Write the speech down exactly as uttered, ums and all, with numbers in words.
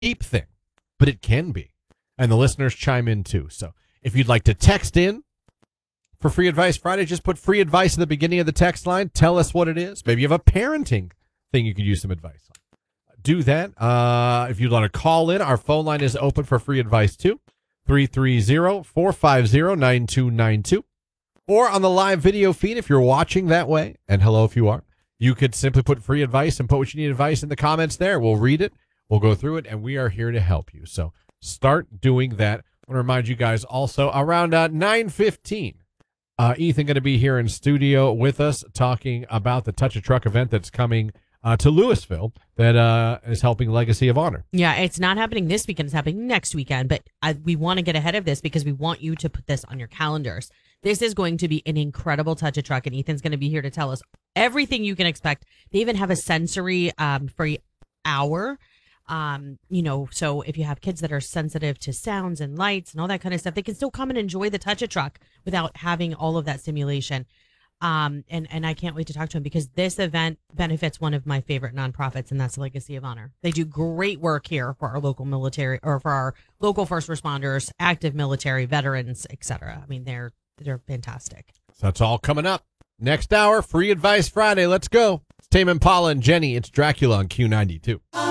cheap thing, but it can be. And the listeners chime in too. So if you'd like to text in for Free Advice Friday, just put free advice at the beginning of the text line. Tell us what it is. Maybe you have a parenting thing you could use some advice on. Do that. Uh, if you'd want to call in, our phone line is open for free advice too. three three zero, four five zero, nine two nine two. Or on the live video feed, if you're watching that way, and hello if you are, you could simply put free advice and put what you need advice in the comments there. We'll read it, we'll go through it, and we are here to help you. So start doing that. I want to remind you guys also, around uh, nine fifteen, uh, Ethan going to be here in studio with us talking about the Touch a Truck event that's coming uh, to Louisville that uh, is helping Legacy of Honor. Yeah, it's not happening this weekend. It's happening next weekend, but I, we want to get ahead of this because we want you to put this on your calendars. This is going to be an incredible Touch a Truck, and Ethan's going to be here to tell us everything you can expect. They even have a sensory um, free hour. Um, you know, so if you have kids that are sensitive to sounds and lights and all that kind of stuff, they can still come and enjoy the Touch a Truck without having all of that stimulation. Um, and, and I can't wait to talk to him because this event benefits one of my favorite nonprofits, and that's Legacy of Honor. They do great work here for our local military or for our local first responders, active military, veterans, et cetera. I mean, they're they're fantastic. So that's all coming up. Next hour, Free Advice Friday. Let's go. It's Tame Impala and Jenny. It's Dracula on Q ninety-two.